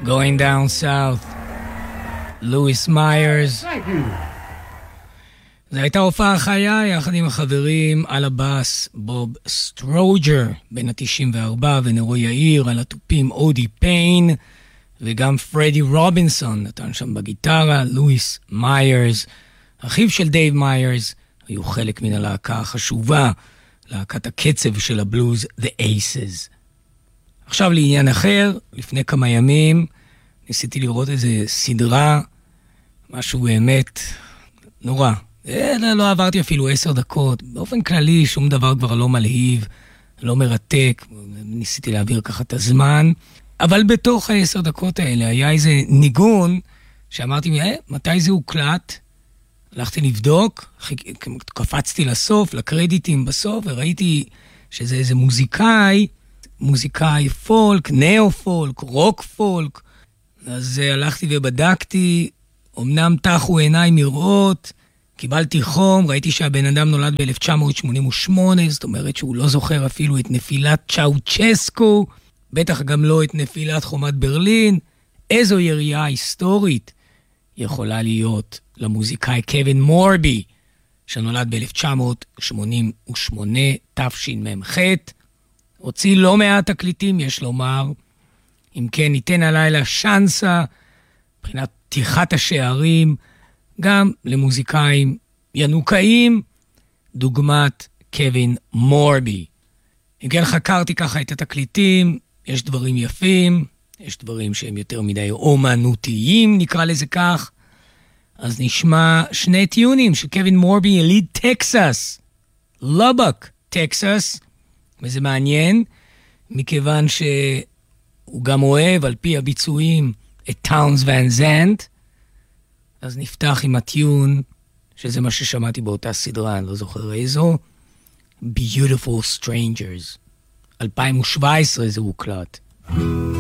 Going Down South, לואיס מיירס. זו הייתה הופעה חיה יחד עם החברים על הבאס בוב סטרוג'ר בן ה-94 ונרו יאיר, על התופים אודי פיין וגם פרדי רובינסון נתן שם בגיטרה. לואיס מיירס, אחיו של דייב מיירס, היו חלק מן הלהקה החשובה, להקת הקצב של הבלוז The Aces. עכשיו לעניין אחר, לפני כמה ימים ניסיתי לראות איזה סדרה, משהו באמת נורא. לא עברתי אפילו 10 דקות, באופן כללי שום דבר כבר לא מלהיב, לא מרתק, ניסיתי להעביר ככה את הזמן, אבל בתוך 10 דקות האלה היה איזה ניגון, שאמרתי, מתי זה הוקלט? הלכתי לבדוק, קפצתי לסוף, לקרדיטים בסוף, וראיתי שזה איזה מוזיקאי פולק, נאו פולק, רוק פולק, אז הלכתי ובדקתי, אמנם תחו עיניי מראות, קיבלתי חום, ראיתי שהבן אדם נולד ב-1988, זאת אומרת שהוא לא זוכר אפילו את נפילת צ'אוצ'סקו, בטח גם לא את נפילת חומת ברלין. איזו יריעה היסטורית יכולה להיות למוזיקאי קווין מורבי, שנולד ב-1988, תשמ"ח, הוציא לא מעט תקליטים, יש לומר. אם כן, ניתן הלילה שנסה, מבחינת פתיחת השערים, גם למוזיקאים ינוקאים, דוגמת קווין מורבי. אם כן, חקרתי ככה את התקליטים, יש דברים יפים, יש דברים שהם יותר מדי אומנותיים, נקרא לזה כך. אז נשמע 2 טיונים של קווין מורבי, יליד טקסס, לובק, טקסס, וזה מעניין, מכיוון שהוא גם אוהב על פי הביצועים את טאונס ואן זנט. אז נפתח עם הטיון, שזה מה ששמעתי באותה סדרה, אני לא זוכר איזו, Beautiful Strangers. 2017 זה הוקלט.